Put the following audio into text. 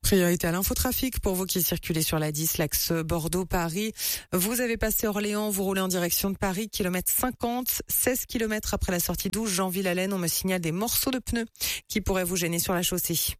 Priorité à l'infotrafic pour vous qui circulez sur la 10, l'axe Bordeaux-Paris. Vous avez passé Orléans, vous roulez en direction de Paris, kilomètre 50, 16 kilomètres après la sortie d'Ouge, Jeanville-Allen, on me signale des morceaux de pneus qui pourraient vous gêner sur la chaussée.